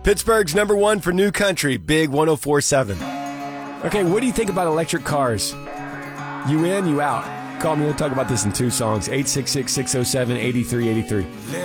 Pittsburgh's number one for new country, Big 104.7. Okay, what do you think about electric cars? You in, you out? Call me. We'll talk about this in 2 songs. 866-607-8383.